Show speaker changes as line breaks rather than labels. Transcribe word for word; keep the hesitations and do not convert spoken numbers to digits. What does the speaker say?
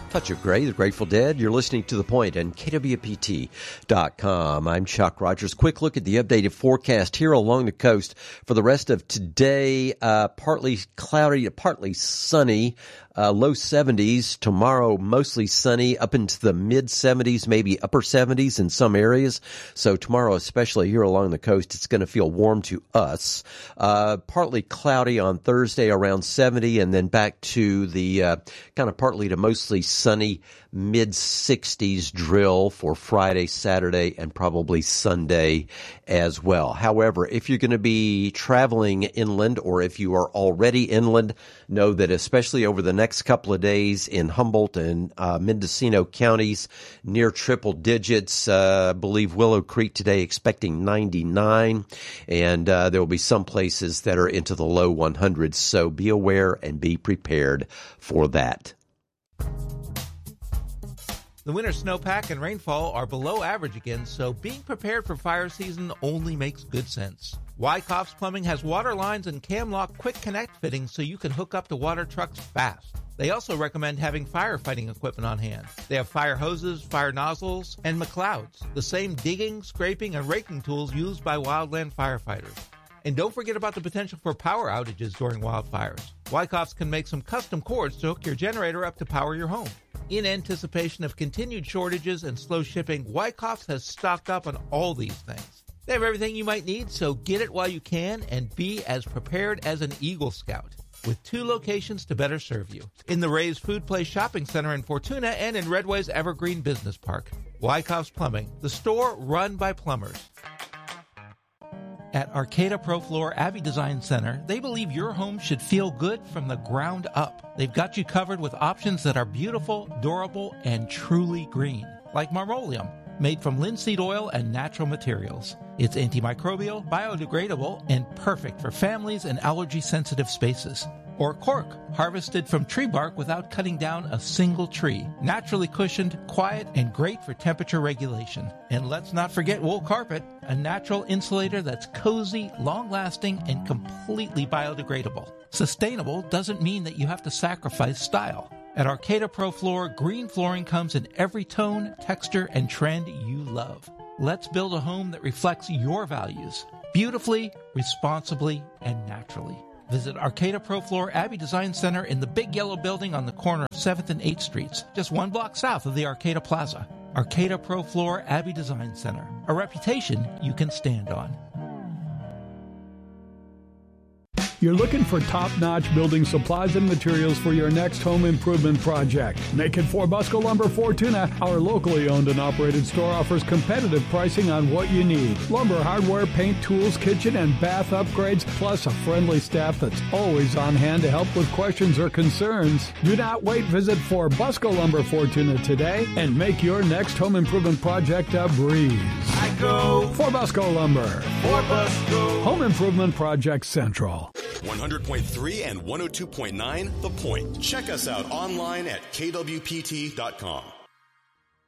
Touch of Grey, The Grateful Dead. You're listening to The Point and K W P T dot com. I'm Chuck Rogers. Quick look at the updated forecast here along the coast for the rest of today. Uh, partly cloudy, partly sunny, uh, low seventies. Tomorrow, mostly sunny, up into the mid seventies, maybe upper seventies in some areas. So tomorrow, especially here along the coast, it's going to feel warm to us. Uh, partly cloudy on Thursday, around seventy, and then back to the uh, kind of partly to mostly sunny mid sixties drill for Friday, Saturday, and probably Sunday as well. However, if you're going to be traveling inland, or if you are already inland, know that especially over the next couple of days in Humboldt and uh, Mendocino counties, near triple digits. Uh, I believe Willow Creek today expecting ninety-nine, and uh, there will be some places that are into the low hundreds. So be aware and be prepared for that.
The winter snowpack and rainfall are below average again, so being prepared for fire season only makes good sense. Wyckoff's Plumbing has water lines and Camlock Quick Connect fittings so you can hook up to water trucks fast. They also recommend having firefighting equipment on hand. They have fire hoses, fire nozzles, and McLeods, the same digging, scraping, and raking tools used by wildland firefighters. And don't forget about the potential for power outages during wildfires. Wyckoff's can make some custom cords to hook your generator up to power your home. In anticipation of continued shortages and slow shipping, Wyckoff's has stocked up on all these things. They have everything you might need, so get it while you can and be as prepared as an Eagle Scout. With two locations to better serve you. In the Ray's Food Place Shopping Center in Fortuna and in Redway's Evergreen Business Park. Wyckoff's Plumbing, the store run by plumbers. At Arcata ProFloor Abbey Design Center, they believe your home should feel good from the ground up. They've got you covered with options that are beautiful, durable, and truly green, like Marmolium, made from linseed oil and natural materials. It's antimicrobial, biodegradable, and perfect for families and allergy-sensitive spaces. Or cork, harvested from tree bark without cutting down a single tree. Naturally cushioned, quiet, and great for temperature regulation. And let's not forget wool carpet, a natural insulator that's cozy, long-lasting, and completely biodegradable. Sustainable doesn't mean that you have to sacrifice style. At Arcata ProFloor, green flooring comes in every tone, texture, and trend you love. Let's build a home that reflects your values, beautifully, responsibly, and naturally. Visit Arcata ProFloor Abbey Design Center in the big yellow building on the corner of seventh and eighth Streets, just one block south of the Arcata Plaza. Arcata ProFloor Abbey Design Center, a reputation you can stand on.
You're looking for top-notch building supplies and materials for your next home improvement project. Make it for Busco Lumber Fortuna. Our locally owned and operated store offers competitive pricing on what you need. Lumber, hardware, paint, tools, kitchen, and bath upgrades, plus a friendly staff that's always on hand to help with questions or concerns. Do not wait. Visit For Busco Lumber Fortuna today and make your next home improvement project a breeze.
I go
For Busco Lumber.
For Busco.
Home Improvement Project Central.
one hundred point three and one oh two point nine The Point. Check us out online at K W P T dot com.